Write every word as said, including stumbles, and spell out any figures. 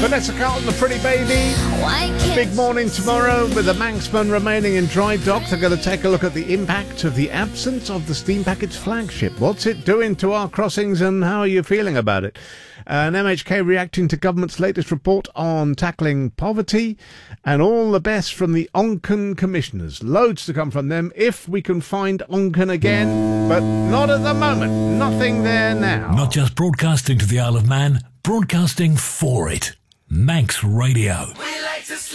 Vanessa Carlton, the pretty baby. Big morning tomorrow with the Manxman remaining in dry dock. They're going to take a look at the impact of the absence of the steam packet flagship. What's it doing to our crossings and how are you feeling about it? And M H K reacting to government's latest report on tackling poverty, and all the best from the Onken commissioners. Loads to come from them if we can find Onken again, but not at the moment. Nothing there now. Not just broadcasting to the Isle of Man, broadcasting for it. Manx Radio. We like to